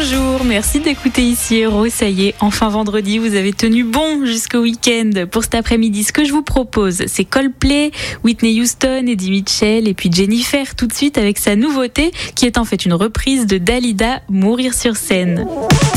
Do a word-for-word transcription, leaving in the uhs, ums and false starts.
bonjour, merci d'écouter ici Héros. Ça y est, enfin vendredi, vous avez tenu bon jusqu'au week-end. Pour cet après-midi, ce que je vous propose, c'est Coldplay, Whitney Houston, Eddie Mitchell et puis Jennifer tout de suite avec sa nouveauté qui est en fait une reprise de Dalida, Mourir sur scène.